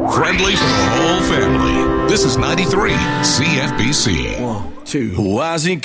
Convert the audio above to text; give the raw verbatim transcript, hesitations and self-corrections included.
Friendly for the whole family. This is ninety-three C F B C. One, two. Why's he